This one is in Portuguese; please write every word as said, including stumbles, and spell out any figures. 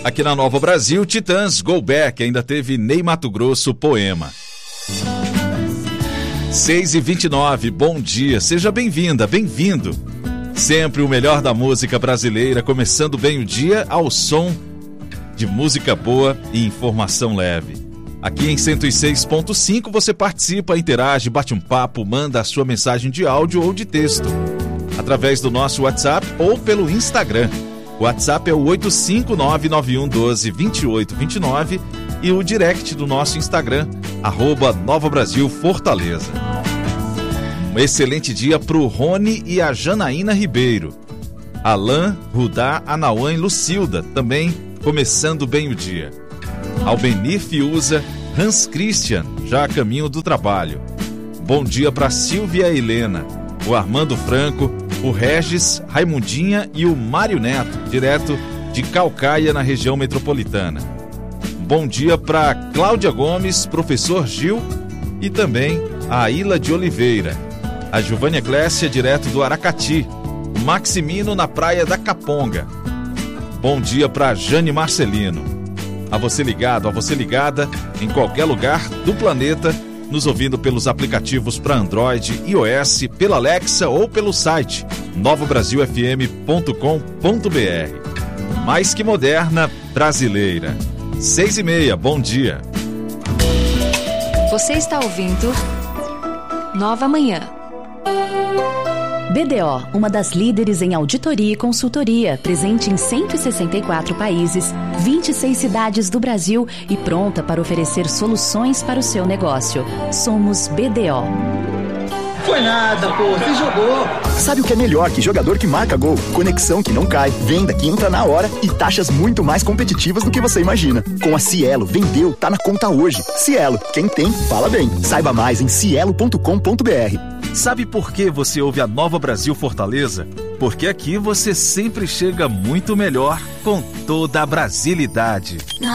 Aqui na Nova Brasil, Titãs, Go Back, ainda teve Ney Matogrosso, Poema. seis e vinte e nove, bom dia, seja bem-vinda, bem-vindo. Sempre o melhor da música brasileira, começando bem o dia ao som de música boa e informação leve. Aqui em cento e seis ponto cinco você participa, interage, bate um papo, manda a sua mensagem de áudio ou de texto, através do nosso WhatsApp ou pelo Instagram. O WhatsApp é o oito cinco nove nove um um dois, dois oito dois nove e o direct do nosso Instagram, arroba Nova Brasil Fortaleza. Um excelente dia para o Rony e a Janaína Ribeiro. Alain, Rudá, Anauã e Lucilda, também começando bem o dia. Albenir Fiuza, Hans Christian, já a caminho do trabalho. Bom dia para Silvia Helena, o Armando Franco, o Regis, Raimundinha e o Mário Neto, direto de Calcaia, na região metropolitana. Bom dia para Cláudia Gomes, professor Gil e também a Ilha de Oliveira, a Giovânia Glécia, direto do Aracati, o Maximino na praia da Caponga. Bom dia para Jane Marcelino. A você ligado, a você ligada, em qualquer lugar do planeta, nos ouvindo pelos aplicativos para Android, iOS, pela Alexa ou pelo site nova brasil f m ponto com ponto b r. Mais que moderna, brasileira. Seis e meia, bom dia. Você está ouvindo Nova Manhã. B D O, uma das líderes em auditoria e consultoria, presente em cento e sessenta e quatro países, vinte e seis cidades do Brasil e pronta para oferecer soluções para o seu negócio. Somos B D O. Foi nada, pô, você jogou. Sabe o que é melhor que jogador que marca gol? Conexão que não cai, venda que entra na hora e taxas muito mais competitivas do que você imagina. Com a Cielo, vendeu, tá na conta hoje. Cielo, quem tem, fala bem. Saiba mais em cielo ponto com ponto b r. Sabe por que você ouve a Nova Brasil Fortaleza? Porque aqui você sempre chega muito melhor com toda a brasilidade.